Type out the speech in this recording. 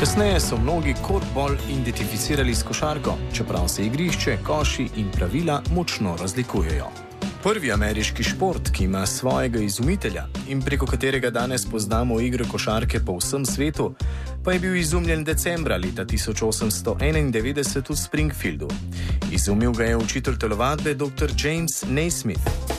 Kasneje so mnogi korfbol identificirali s košarko, čeprav se igrišče, koši in pravila močno razlikujejo. Prvi ameriški šport, ki ima svojega izumitelja in preko katerega danes poznamo igro košarke po vsem svetu, pa je bil izumljen decembra leta 1891 v Springfieldu. Izumil ga je učitelj telovadbe dr. James Naismith.